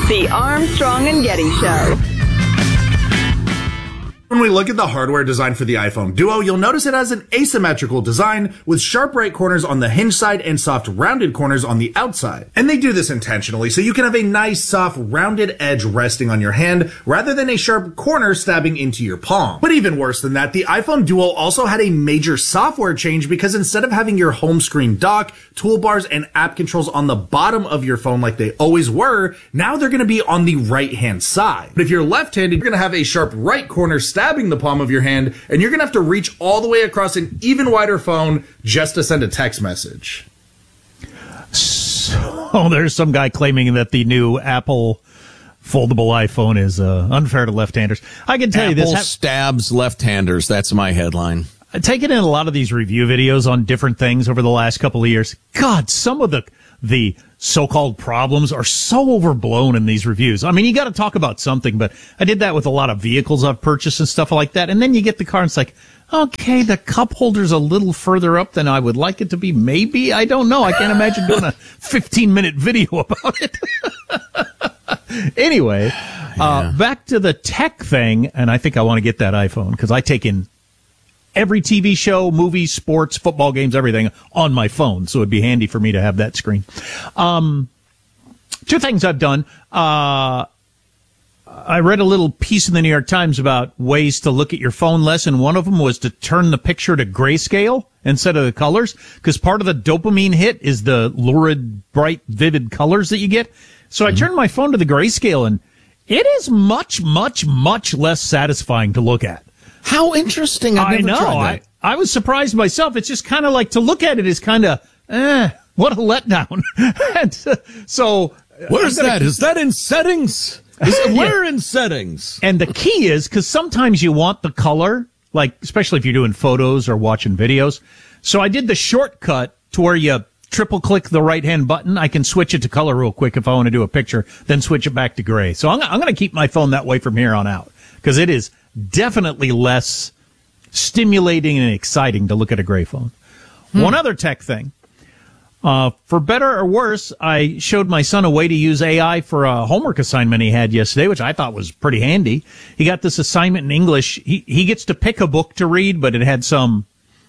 The Armstrong and Getty Show. When we look at the hardware design for the iPhone Duo, you'll notice it has an asymmetrical design with sharp right corners on the hinge side and soft rounded corners on the outside. And they do this intentionally so you can have a nice soft rounded edge resting on your hand rather than a sharp corner stabbing into your palm. But even worse than that, the iPhone Duo also had a major software change because instead of having your home screen dock, toolbars, and app controls on the bottom of your phone like they always were, now they're going to be on the right hand side. But if you're left-handed, you're going to have a sharp right corner stabbing the palm of your hand, and you're going to have to reach all the way across an even wider phone just to send a text message. So there's some guy claiming that the new Apple foldable iPhone is unfair to left-handers. I can tell you this. Apple stabs left-handers. That's my headline. Taking in a lot of these review videos on different things over the last couple of years, God, some of the so-called problems are so overblown in these reviews. I mean, you got to talk about something, but I did that with a lot of vehicles I've purchased and stuff like that. And then you get the car and it's like, okay, the cup holder's a little further up than I would like it to be. Maybe. I don't know. I can't imagine doing a 15-minute video about it. Anyway, back to the tech thing. And I think I want to get that iPhone because I take in every TV show, movie, sports, football games, everything on my phone. So it'd be handy for me to have that screen. Two things I've done. I read a little piece in the New York Times about ways to look at your phone less, and one of them was to turn the picture to grayscale instead of the colors, because part of the dopamine hit is the lurid, bright, vivid colors that you get. So I turned my phone to the grayscale, and it is much, much, much less satisfying to look at. How interesting. I've never tried that. I was surprised myself. It's just kind of like to look at it is kind of, what a letdown. And so where's that? Is that in settings? Where in settings? And the key is, because sometimes you want the color, like especially if you're doing photos or watching videos. So I did the shortcut to where you triple click the right hand button. I can switch it to color real quick if I want to do a picture, then switch it back to gray. So I'm going to keep my phone that way from here on out, because it is definitely less stimulating and exciting to look at a gray phone. One other tech thing. For better or worse, I showed my son a way to use AI for a homework assignment he had yesterday, which I thought was pretty handy. He got this assignment in English. He gets to pick a book to read, but it had some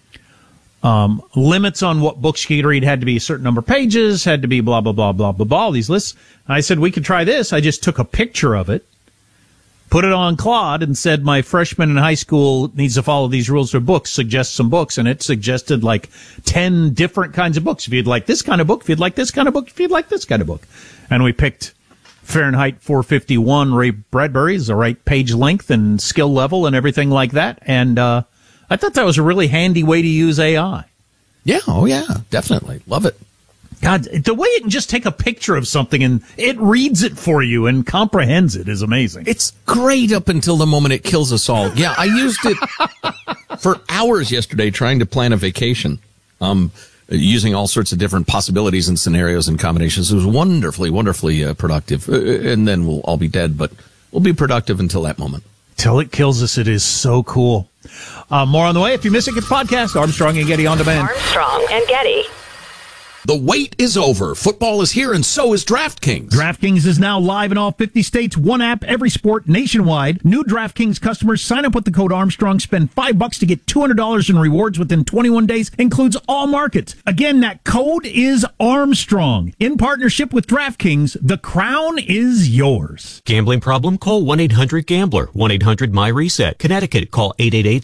limits on what books he could read. Had to be a certain number of pages, had to be blah, blah, blah, blah, blah, blah, all these lists. And I said, we could try this. I just took a picture of it, put it on Claude, and said, my freshman in high school needs to follow these rules for books, suggest some books. And it suggested like 10 different kinds of books. If you'd like this kind of book, if you'd like this kind of book, if you'd like this kind of book. And we picked Fahrenheit 451 Ray Bradbury's the right page length and skill level and everything like that. And I thought that was a really handy way to use AI. Yeah, oh yeah, definitely. Love it. God, the way it can just take a picture of something and it reads it for you and comprehends it is amazing. It's great up until the moment it kills us all. Yeah, I used it for hours yesterday trying to plan a vacation, using all sorts of different possibilities and scenarios and combinations. It was wonderfully, wonderfully productive. And then we'll all be dead, but we'll be productive until that moment. Till it kills us, it is so cool. More on the way. If you miss it, get the podcast. Armstrong and Getty on demand. Armstrong and Getty. The wait is over. Football is here, and so is DraftKings. DraftKings is now live in all 50 states. One app, every sport, nationwide. New DraftKings customers sign up with the code Armstrong. Spend $5 to get $200 in rewards within 21 days. Includes all markets. Again, that code is Armstrong. In partnership with DraftKings, the crown is yours. Gambling problem? Call 1-800-GAMBLER. 1-800-MY-RESET. Connecticut, call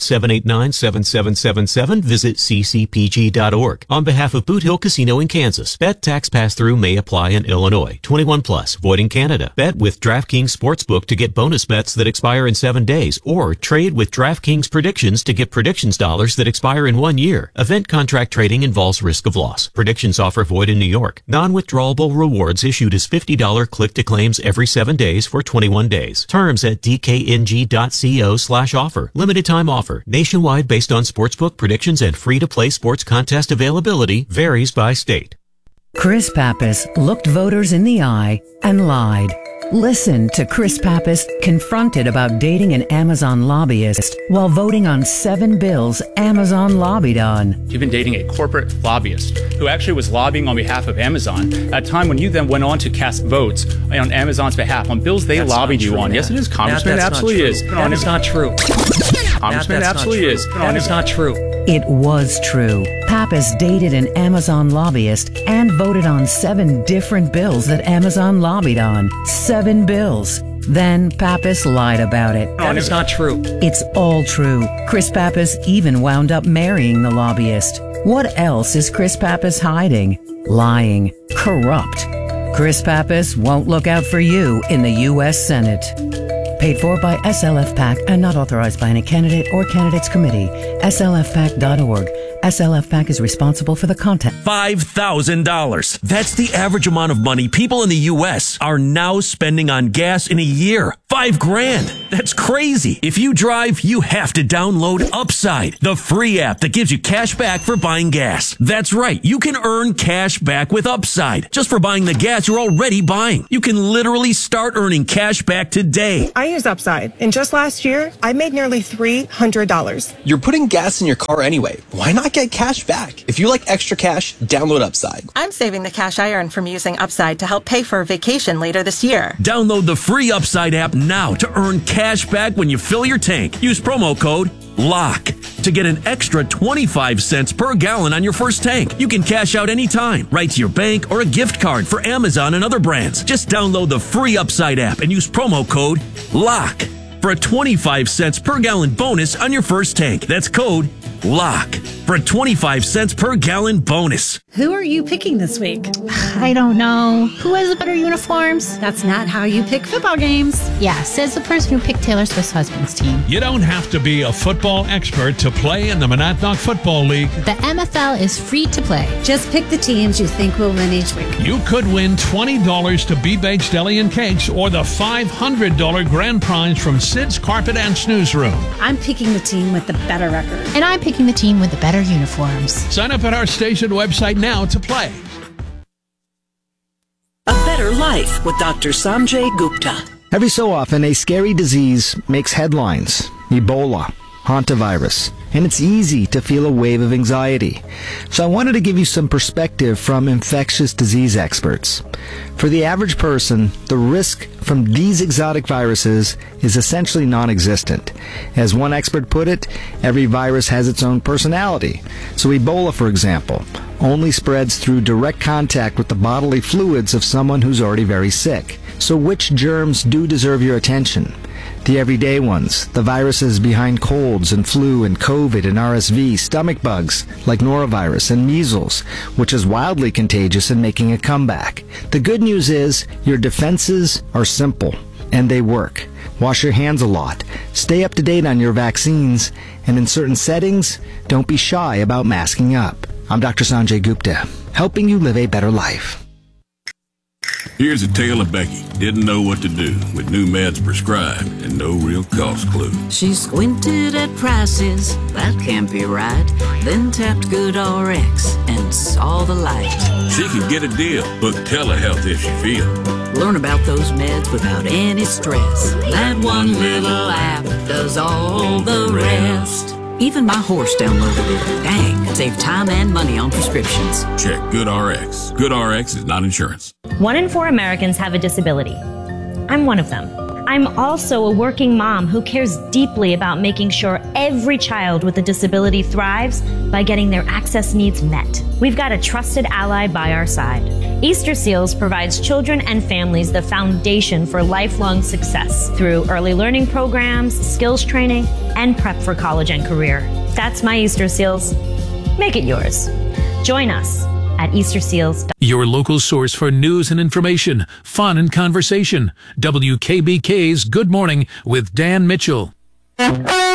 888-789-7777. Visit ccpg.org. On behalf of Boot Hill Casino in Kansas. Bet tax pass-through may apply in Illinois. 21 plus. Void in Canada. Bet with DraftKings Sportsbook to get bonus bets that expire in 7 days, or trade with DraftKings Predictions to get predictions dollars that expire in 1 year. Event contract trading involves risk of loss. Predictions offer void in New York. Non-withdrawable rewards issued as $50 click-to-claims every 7 days for 21 days. Terms at dkng.co/offer. Limited time offer. Nationwide based on sportsbook predictions and free-to-play sports contest availability. Varies by state. Chris Pappas looked voters in the eye and lied. Listen to Chris Pappas confronted about dating an Amazon lobbyist while voting on 7 bills Amazon lobbied on. You've been dating a corporate lobbyist who actually was lobbying on behalf of Amazon at a time when you then went on to cast votes on Amazon's behalf on bills they lobbied you on. Yes, it is, Congressman. It absolutely is. That is not true. Congressman, it absolutely is. That is not true. It was true. Pappas dated an Amazon lobbyist and voted on 7 different bills that Amazon lobbied on. 7 bills. Then Pappas lied about it. That is not true. It's all true. Chris Pappas even wound up marrying the lobbyist. What else is Chris Pappas hiding? Lying. Corrupt. Chris Pappas won't look out for you in the U.S. Senate. Paid for by SLF PAC and not authorized by any candidate or candidates committee. SLFPAC.org. SLF PAC is responsible for the content. $5,000. That's the average amount of money people in the U.S. are now spending on gas in a year. $5,000. That's crazy. If you drive, you have to download Upside, the free app that gives you cash back for buying gas. That's right. You can earn cash back with Upside just for buying the gas you're already buying. You can literally start earning cash back today. I use Upside, and just last year, I made nearly $300. You're putting gas in your car anyway. Why not get cash back? If you like extra cash, download Upside. I'm saving the cash I earn from using Upside to help pay for a vacation later this year. Download the free Upside app now to earn cash back when you fill your tank. Use promo code LOCK to get an extra 25 cents per gallon on your first tank. You can cash out anytime, right to your bank or a gift card for Amazon and other brands. Just download the free Upside app and use promo code LOCK for a 25 cents per gallon bonus on your first tank. That's code LOCK for a 25 cents per gallon bonus. Who are you picking this week? I don't know. Who has the better uniforms? That's not how you pick football games. Yeah, says the person who picked Taylor Swift's husband's team. You don't have to be a football expert to play in the Monadnock Football League. The MFL is free to play. Just pick the teams you think will win each week. You could win $20 to B-Bakes Deli and Cakes or the $500 grand prize from Sid's Carpet and Snooze Room. I'm picking the team with the better record. And I'm picking the team with the better uniforms. Sign up at our station website now to play. A Better Life with Dr. Sanjay Gupta. Every so often, a scary disease makes headlines. Ebola, hantavirus, and it's easy to feel a wave of anxiety. So I wanted to give you some perspective from infectious disease experts. For the average person, the risk from these exotic viruses is essentially non-existent. As one expert put it, every virus has its own personality. So Ebola, for example, only spreads through direct contact with the bodily fluids of someone who's already very sick. So which germs do deserve your attention? The everyday ones, the viruses behind colds and flu and COVID and RSV, stomach bugs like norovirus and measles, which is wildly contagious and making a comeback. The good news is your defenses are simple and they work. Wash your hands a lot, stay up to date on your vaccines, and in certain settings, don't be shy about masking up. I'm Dr. Sanjay Gupta, helping you live a better life. Here's a tale of Becky. Didn't know what to do with new meds prescribed and no real cost clue. She squinted at prices, that can't be right. Then tapped GoodRx and saw the light. She could get a deal. Book telehealth if she feels. Learn about those meds without any stress. That one little app does all the rest. Even my horse downloaded it. Dang, save time and money on prescriptions. Check GoodRx. GoodRx is not insurance. 1 in 4 Americans have a disability. I'm one of them. I'm also a working mom who cares deeply about making sure every child with a disability thrives by getting their access needs met. We've got a trusted ally by our side. Easter Seals provides children and families the foundation for lifelong success through early learning programs, skills training, and prep for college and career. That's my Easter Seals. Make it yours. Join us at EasterSeals. Your local source for news and information, fun and conversation. WKBK's Good Morning with Dan Mitchell.